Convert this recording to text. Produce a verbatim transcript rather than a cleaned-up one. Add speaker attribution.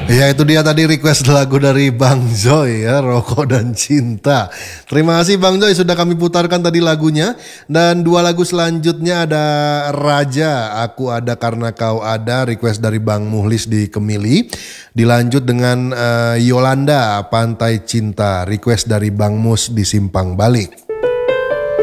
Speaker 1: Ya itu dia tadi request lagu dari Bang Joy ya, Rokok dan Cinta. Terima kasih Bang Joy sudah kami putarkan tadi lagunya. Dan dua lagu selanjutnya ada Raja, Aku Ada Karena Kau Ada, request dari Bang Muhlis di Kemili. Dilanjut dengan uh, Yolanda, Pantai Cinta, request dari Bang Mus di Simpang Balik.